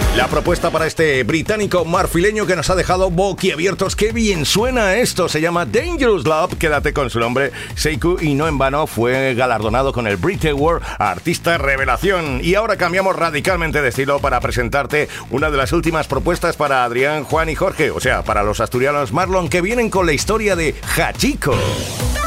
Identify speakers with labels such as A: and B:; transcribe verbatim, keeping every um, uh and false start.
A: La propuesta para este británico marfileño que nos ha dejado boquiabiertos. ¡Qué bien suena esto! Se llama Dangerous Love. Quédate con su nombre, Seiku, y no en vano fue galardonado con el Brit Award a Artista Revelación. Y ahora cambiamos radicalmente de estilo para presentarte una de las últimas propuestas para Adrián, Juan y Jorge, o sea, para los asturianos Marlon, que vienen con la historia de Hachiko.